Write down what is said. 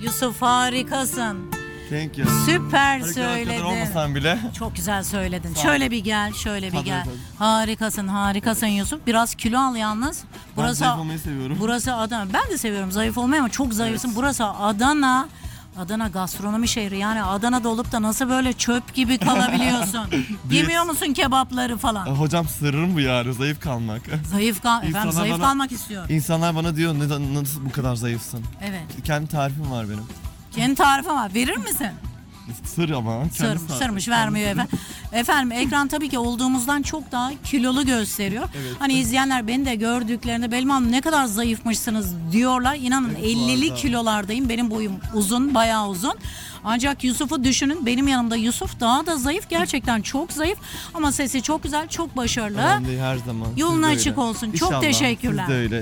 Yusuf harikasın. Thank you. Süper Harika söyledin. kadar olmasan bile. Çok güzel söyledin. Sağ ol. Şöyle bir gel, şöyle bir Tabii, gel. tabii. Harikasın Yusuf. Biraz kilo al yalnız. Ben zayıf olmayı seviyorum. Burası Adana. Ben de seviyorum zayıf olmayı ama çok zayıfsın. Evet. Burası Adana. Adana gastronomi şehri. Yani Adana'da olup da nasıl böyle çöp gibi kalabiliyorsun? Yemiyor musun kebapları falan? Hocam sırrım bu yani, zayıf kalmak. Efendim İnsanlar zayıf bana- kalmak istiyorum. İnsanlar bana diyor nasıl bu kadar zayıfsın? Evet. Kendi tarifim var benim. Kendi tarifim var. Verir misin? Sır ama. kendi Sırmış kendi vermiyor sırrım. efendim. Efendim ekran tabii ki olduğumuzdan çok daha kilolu gösteriyor. Evet. Hani izleyenler beni de gördüklerinde Belma Hanım ne kadar zayıfmışsınız diyorlar. İnanın Evet, 50'li bu arada. kilolardayım. Benim boyum uzun, bayağı uzun. Ancak Yusuf'u düşünün. Benim yanımda Yusuf daha da zayıf. Gerçekten çok zayıf. Ama sesi çok güzel, çok başarılı. Önemli değil, her zaman. Yolun Siz de açık öyle. olsun. Çok İnşallah, teşekkürler. Siz de öyle.